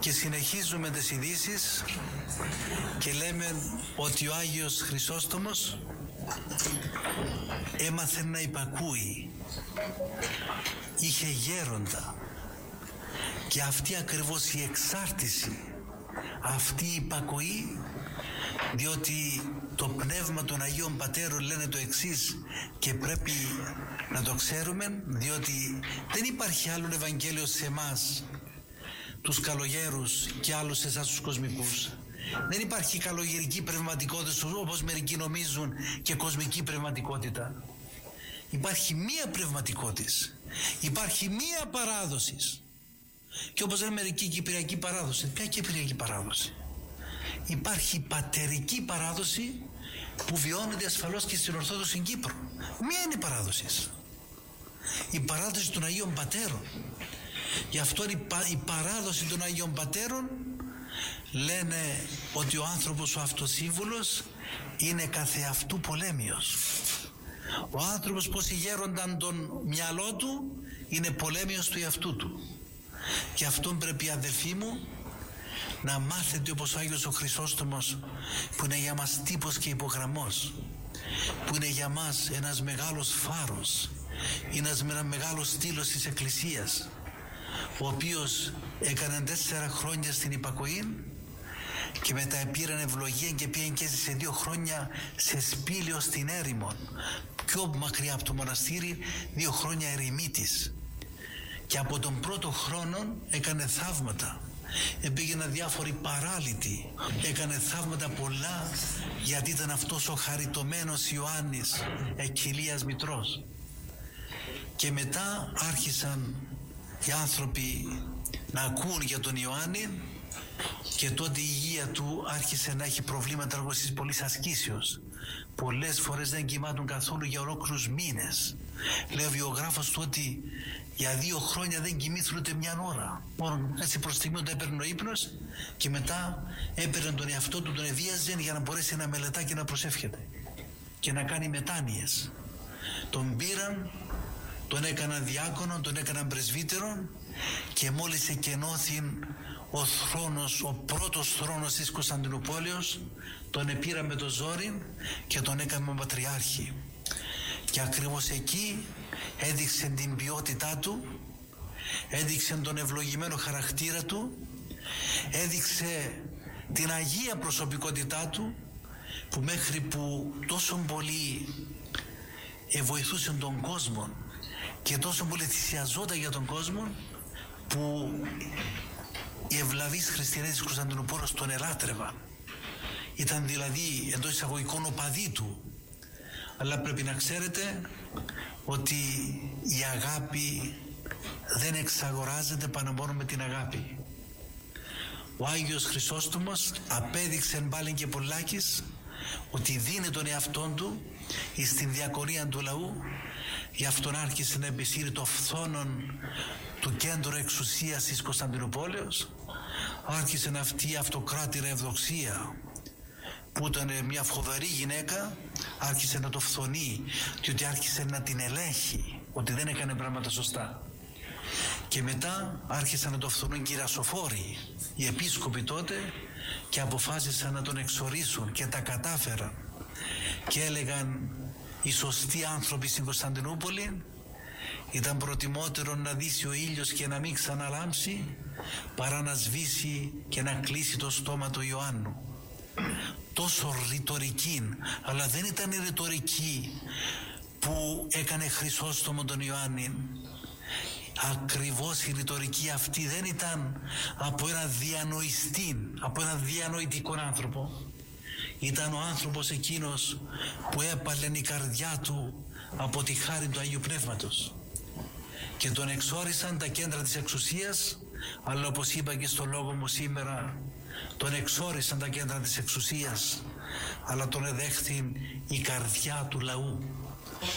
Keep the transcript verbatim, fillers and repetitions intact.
Και συνεχίζουμε τις ειδήσεις και λέμε ότι ο Άγιος Χρυσόστομος έμαθε να υπακούει, είχε γέροντα, και αυτή ακριβώς η εξάρτηση, αυτή η υπακοή, διότι το πνεύμα των Αγίων Πατέρων λένε το εξής και πρέπει να το ξέρουμε, διότι δεν υπάρχει άλλο Ευαγγέλιο σε εμάς τους καλογέρους και άλλους σε εσάς τους κοσμικούς. Δεν υπάρχει καλογερική πνευματικότητα όπως μερικοί νομίζουν και κοσμική πνευματικότητα. Υπάρχει μία πνευματικότητα, υπάρχει μία παράδοση. Και όπως λένε μερικοί, κυπριακή παράδοση. Ποια κυπριακή παράδοση? Υπάρχει πατερική παράδοση που βιώνεται ασφαλώς και στην Ορθόδοξη Κύπρο. Μία είναι η παράδοση, η παράδοση των Αγίων Πατέρων. Γι' αυτό η, πα, η παράδοση των Αγίων Πατέρων λένε ότι ο άνθρωπος ο αυτοσύμβουλος είναι καθεαυτού πολέμιος. Ο άνθρωπος πως γέρονταν τον μυαλό του είναι πολέμιος του εαυτού του. Και αυτόν πρέπει, αδελφοί μου, να μάθετε όπως ο Άγιος ο Χρυσόστομος, που είναι για μας τύπος και υπογραμμός, που είναι για μας ένας μεγάλος φάρος, είναι ένας μεγάλος στήλος της Εκκλησίας, ο οποίος έκανε τέσσερα χρόνια στην υπακοή και μετά πήραν ευλογία και πήγαν και σε δύο χρόνια σε σπήλαιο στην έρημο, πιο μακριά από το μοναστήρι, δύο χρόνια ερημίτης. Και από τον πρώτο χρόνο έκανε θαύματα, πήγαιναν διάφοροι παράλυτοι, έκανε θαύματα πολλά, γιατί ήταν αυτός ο χαριτωμένος Ιωάννης εκκυλίας Μητρός. Και μετά άρχισαν οι άνθρωποι να ακούν για τον Ιωάννη, και τότε η υγεία του άρχισε να έχει προβλήματα λόγω της πολλής ασκήσεως. Πολλές φορές δεν κοιμάτουν καθόλου για ολόκληρους μήνες. Λέει ο βιογράφος του ότι για δύο χρόνια δεν κοιμήθηκαν ούτε μια ώρα. Μόνο έτσι προς στιγμή του έπαιρνε ο ύπνος και μετά έπαιρνε τον εαυτό του, τον εβίαζε για να μπορέσει να μελετά και να προσεύχεται και να κάνει μετάνοιες. Τον πήραν, τον έκαναν διάκονο, τον έκαναν πρεσβύτερο, και μόλις εκενώθη ο θρόνος, ο πρώτος θρόνος της Κωνσταντινούπολης, τον επήραν με το ζόρι και τον έκαμε πατριάρχη. Και ακριβώς εκεί έδειξε την ποιότητά του, έδειξε τον ευλογημένο χαρακτήρα του, έδειξε την αγία προσωπικότητά του, που μέχρι που τόσο πολύ βοηθούσε τον κόσμο και τόσο πολύ θυσιαζόταν για τον κόσμο, που οι ευλαβείς χριστιανοί της Κωνσταντινούπολης τον ελάτρευαν. Ήταν δηλαδή εντός εισαγωγικών οπαδοί του. Αλλά πρέπει να ξέρετε ότι η αγάπη δεν εξαγοράζεται πάνω μόνο με την αγάπη. Ο Άγιος Χρυσόστομος απέδειξε πάλι και πολλάκις ότι δίνει τον εαυτόν του στην διακονία του λαού. Γι' αυτόν άρχισε να επισύρει το φθόνον του κέντρου εξουσίας της Κωνσταντινούπολης. Άρχισε αυτή η αυτοκράτηρα ευδοξία, που ήταν μια φοβερή γυναίκα, άρχισε να το φθονεί, διότι άρχισε να την ελέγχει ότι δεν έκανε πράγματα σωστά. Και μετά άρχισαν να το φθονούν και οι ρασοφόροι, οι επίσκοποι τότε, και αποφάσισαν να τον εξορίσουν και τα κατάφεραν. Και έλεγαν οι σωστοί άνθρωποι στην Κωνσταντινούπολη ήταν προτιμότερο να δύσει ο ήλιος και να μην ξαναλάμψει, παρά να σβήσει και να κλείσει το στόμα του Ιωάννου. Τόσο ρητορική, αλλά δεν ήταν η ρητορική που έκανε Χρυσόστομο τον Ιωάννη. Ακριβώς η ρητορική αυτή δεν ήταν από ένα διανοηστή, από ένα διανοητικό άνθρωπο. Ήταν ο άνθρωπος εκείνος που έπαλε η καρδιά του από τη χάρη του Αγίου Πνεύματος, και τον εξόρισαν τα κέντρα της εξουσίας, αλλά όπως είπα και στο λόγο μου σήμερα, τον εξόρισαν τα κέντρα της εξουσίας, αλλά τον εδέχθη η καρδιά του λαού.